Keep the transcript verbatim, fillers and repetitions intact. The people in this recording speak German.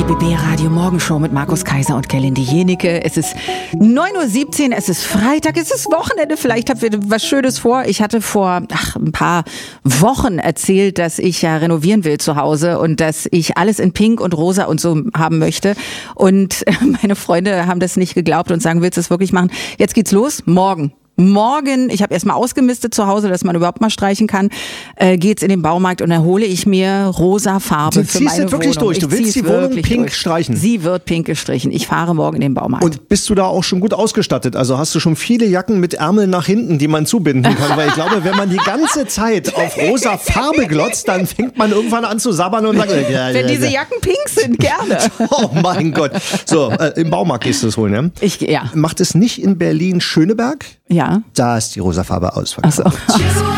R B B Radio Morgenshow mit Markus Kaiser und Kelly Jenicke. Es ist neun Uhr siebzehn, es ist Freitag, es ist Wochenende. Vielleicht habt ihr was Schönes vor. Ich hatte vor ach, ein paar Wochen erzählt, dass ich ja renovieren will zu Hause und dass ich alles in Pink und Rosa und so haben möchte. Und meine Freunde haben das nicht geglaubt und sagen, willst du es wirklich machen? Jetzt geht's los, morgen. Morgen, ich habe erstmal ausgemistet zu Hause, dass man überhaupt mal streichen kann, äh, geht's in den Baumarkt und dann hole ich mir rosa Farbe du für meine Wohnung. Du ziehst wirklich durch, du ich willst die Wohnung pink durch. streichen. Sie wird pink gestrichen. Ich fahre morgen in den Baumarkt. Und bist du da auch schon gut ausgestattet? Also hast du schon viele Jacken mit Ärmeln nach hinten, die man zubinden kann? Weil ich glaube, wenn man die ganze Zeit auf rosa Farbe glotzt, dann fängt man irgendwann an zu sabbern und sagt, ja, wenn ja, diese ja. Jacken pink sind, gerne. Oh mein Gott. So, äh, im Baumarkt gehst du es holen, ja? Ich, ja. Macht es nicht in Berlin Schöneberg? Ja. Da ist die rosa Farbe ausverkauft. Ach so.